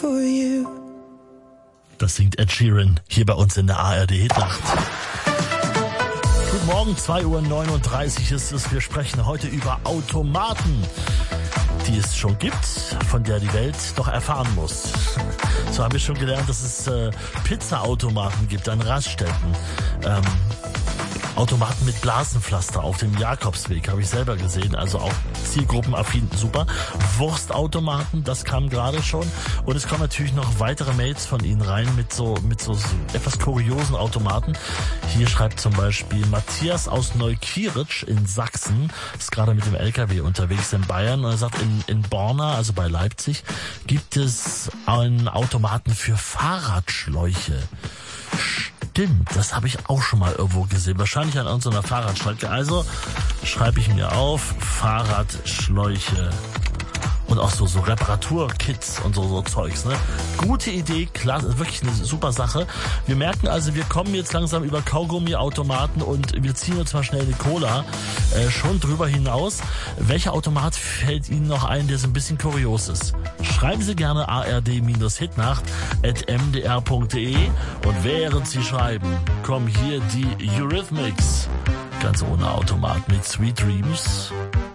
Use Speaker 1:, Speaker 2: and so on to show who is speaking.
Speaker 1: Das singt Ed Sheeran hier bei uns in der ARD Hitnacht. Guten Morgen, 2:39 Uhr ist es. Wir sprechen heute über Automaten, die es schon gibt, von der die Welt doch erfahren muss. So haben wir schon gelernt, dass es Pizzaautomaten gibt an Raststätten. Automaten mit Blasenpflaster auf dem Jakobsweg habe ich selber gesehen, also auch zielgruppenaffin, super. Wurstautomaten, das kam gerade schon. Und es kommen natürlich noch weitere Mails von Ihnen rein mit so etwas kuriosen Automaten. Hier schreibt zum Beispiel Matthias aus Neukirch in Sachsen, ist gerade mit dem LKW unterwegs in Bayern, und er sagt, in Borna, also bei Leipzig, gibt es einen Automaten für Fahrradschläuche. Stimmt, das habe ich auch schon mal irgendwo gesehen. Wahrscheinlich an irgendeiner Fahrradstrecke. Also schreibe ich mir auf, Fahrradschläuche. Und auch so Reparaturkits und so Zeugs, ne? Gute Idee, klar, wirklich eine super Sache. Wir merken also, wir kommen jetzt langsam über Kaugummiautomaten und wir ziehen uns mal schnell eine Cola schon drüber hinaus. Welcher Automat fällt Ihnen noch ein, der so ein bisschen kurios ist? Schreiben Sie gerne ard-hitnacht@mdr.de und während Sie schreiben, kommen hier die Eurythmics. Ganz ohne Automat mit Sweet Dreams.